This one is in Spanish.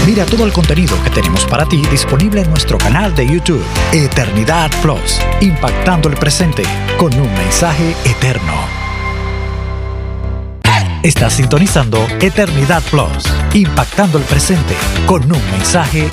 Mira todo el contenido que tenemos para ti disponible en nuestro canal de YouTube, Eternidad Plus, impactando el presente con un mensaje eterno. Estás sintonizando Eternidad Plus, impactando el presente con un mensaje